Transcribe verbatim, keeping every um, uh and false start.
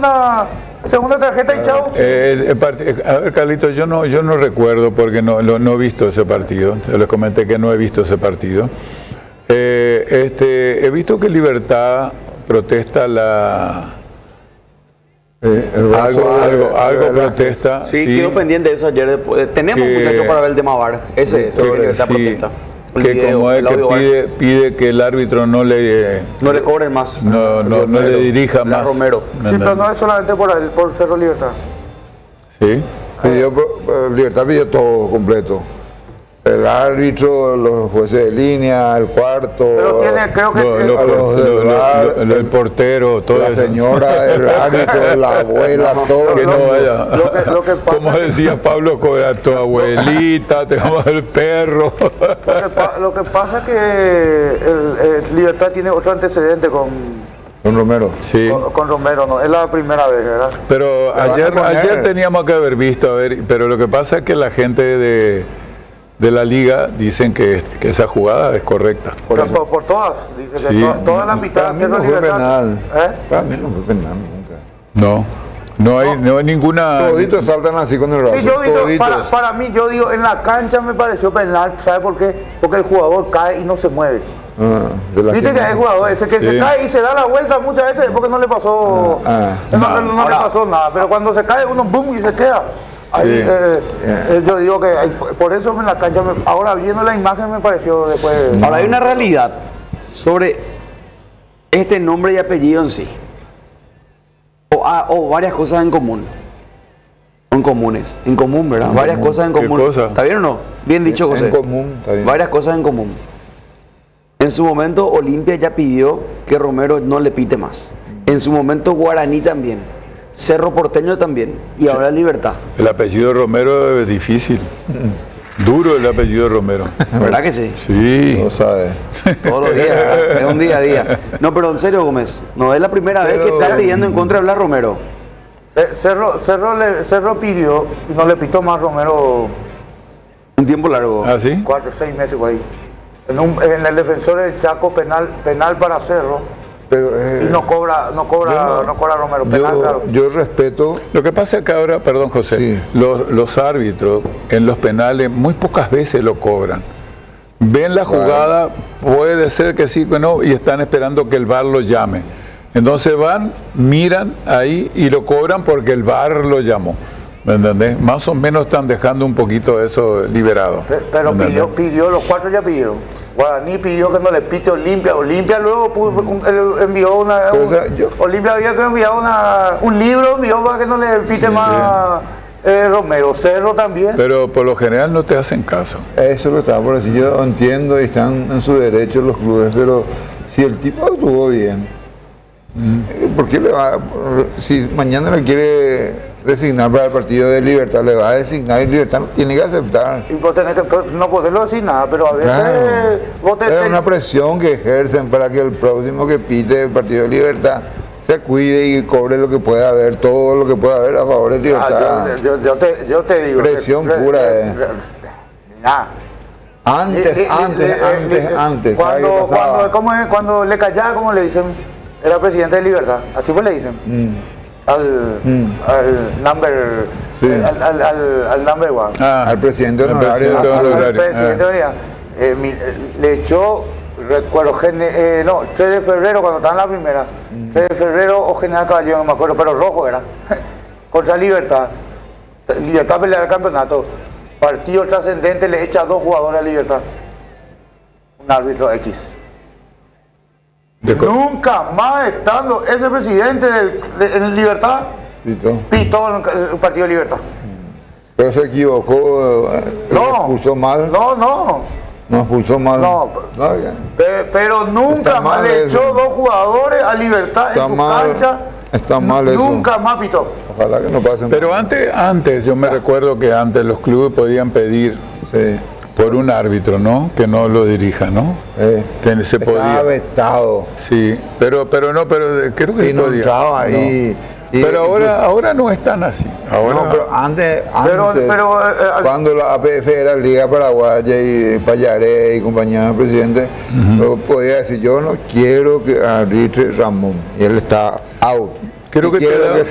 una segunda tarjeta y chao. Eh, el part- a ver, Carlitos, yo no, yo no recuerdo porque no, lo- no he visto ese partido. Te les comenté que no he visto ese partido. Eh, este, he visto que Libertad protesta la... Eh, el brazo Algo, de- algo, de algo Velázquez. protesta. Sí, quedó pendiente de eso ayer. Después. Tenemos Que- muchachos para ver el tema V A R. Ese es, Que, el Libertad sí, protesta. El que video, como es el que audio V A R. pide, pide que el árbitro no le, No le cobren más. no, no, no le dirija La más. Romero. Sí, pero no es solamente por, el, por Cerro Libertad. Sí. Pidió, eh, Libertad pidió todo completo. El árbitro, los jueces de línea, el cuarto, Pero tiene, creo que... Lo- eh, lo- a los del lo- lo- bar, lo- lo- el portero, todo la eso. señora, el árbitro, la abuela, todo. Que no lo- vaya. lo que- lo que pasa Como es que- decía Pablo Cobra, tu abuelita, tenemos el perro. Lo que, pa- lo que pasa es que el, el Libertad tiene otro antecedente con, Don Romero. Sí. con, con Romero, ¿no? Es la primera vez, ¿verdad? Pero van a ayer, poner. ayer teníamos que haber visto, a ver, pero lo que pasa es que la gente de, de la liga dicen que, que esa jugada es correcta. Por Por, eso. por- por todas, dice que Sí. to- toda la mitad Para mí Cerro no fue Libertad. penal. ¿Eh? Para mí no fue penal nunca. No, no hay, no hay ninguna... Toditos saltan así con el brazo. Sí, yo digo, toditos. para, para mí, yo digo, en la cancha me pareció penal, ¿sabe por qué? Porque el jugador cae y no se mueve. Ah, se la Viste que quemó. hay jugadores ese que Sí. se cae y se da la vuelta muchas veces porque no le pasó, Ah, no, ah. no- no Ahora- le pasó nada, pero cuando se cae uno boom y se queda. Ahí, Sí. eh, eh, yo digo que hay- por eso en la cancha, me- ahora viendo la imagen me pareció después. Ahora hay una realidad sobre este nombre y apellido en sí. O, ah, o varias cosas en común. En comunes. En común, ¿verdad? Varias común. cosas en ¿Qué común. cosa? ¿Está bien o no? Bien dicho, José. En común, está bien. Varias cosas en común. En su momento, Olimpia ya pidió que Romero no le pite más. En su momento, Guaraní también. Cerro Porteño también. Y ahora Libertad. El apellido Romero es difícil. Duro el apellido Romero. ¿Verdad que sí? Sí. No sabe. Todos los días. ¿verdad? Es un día a día. No, pero en serio, Gómez. No es la primera vez que Pero- está pidiendo en contra de Blas Romero. Ce- Cerro, Cerro, le- Cerro pidió y no le pitó más Romero Un tiempo largo. ¿Ah, sí? cuatro o seis meses por ahí. En, un- en el defensor del Chaco penal, penal para Cerro Pero, eh, y no cobra, no cobra, yo no, cobra Romero, penal, yo, claro. yo respeto. Lo que pasa es que ahora, perdón José, Sí. los, los árbitros en los penales muy pocas veces lo cobran. Ven la jugada, puede ser que sí, que no, y están esperando que el V A R lo llame. Entonces van, miran ahí y lo cobran porque el V A R lo llamó. ¿Me entendés? Más o menos están dejando un poquito eso liberado. Pe- Pero ¿Me pidió, entendés? pidió, los cuatro ya pidieron. Guaraní pidió que no le pite Olimpia. Olimpia luego pu- él envió una. Pero, un- o sea, yo- Olimpia había que enviar una, un libro, envió para que no le pite más eh, Romero. Cerro también. Pero por lo general no te hacen caso. Eso es lo que estaba por decir. Yo entiendo y están en su derecho los clubes, pero si el tipo actuó bien, eh, ¿por qué le va? Si mañana le quiere designar para el partido de Libertad, le va a designar y Libertad no tiene que aceptar. Y vos tenés que, no poderlo decir nada, pero a veces Claro. vos te- Es una presión que ejercen para que el próximo que pite el partido de Libertad se cuide y cobre lo que pueda haber, todo lo que pueda haber a favor de Libertad. Ah, yo, yo- yo te, yo te digo. Presión re- pura, re- eh. re- Nada. Antes, Eh, eh, antes, eh, eh, antes, eh, antes. ¿sabe Cuando, qué pasaba? cuando, ¿cómo es? Cuando le callaba, como le dicen, era presidente de Libertad. Así pues le dicen. Mm. Al, al number. Sí. Al, al, al, al number one. Ah, Al presidente al honorario. presidente Al- al honorario. presidente Ah. honorario. Eh, mi- eh, le echó, recuerdo, gene- eh, no, tres de febrero, cuando estaba en la primera. tres de febrero o General Caballero, no me acuerdo, pero rojo era. Contra Libertad. Libertad pelea el campeonato. Partido trascendente, le echa dos jugadores a Libertad. Un árbitro X. De co- Nunca más estando ese presidente del, de, en Libertad, Pito. pitó el, el partido de Libertad. Pero se equivocó, eh, No. expulsó mal. No, no. No expulsó mal. No. No, ya. Pe- Pero nunca Está más mal le eso. echó dos jugadores a Libertad Está en su mal. cancha. Está mal eso. Nunca más pitó. Ojalá que no pase Pero antes, antes, yo me recuerdo que antes los clubes podían pedir Sí. por un árbitro, ¿no? Que no lo dirija, ¿no? Eh, Que se estaba podía. vetado. Sí, pero, pero no, pero eh, creo que Y se no podía. entraba ahí. Y- Pero y- ahora, ahora no están así. Ahora, No, pero antes, Pero- antes pero, eh, eh, al- cuando la A P F era Liga Paraguaya y Payaré y compañía del presidente, yo podía decir, yo no quiero que arbitre Ramón. Y él está out. Creo Y que te quiero da- que